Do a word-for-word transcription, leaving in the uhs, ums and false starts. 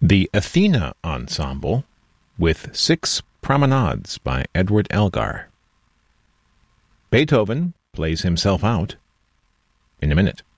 The Athena Ensemble with Six Promenades by Edward Elgar. Beethoven plays himself out in a minute.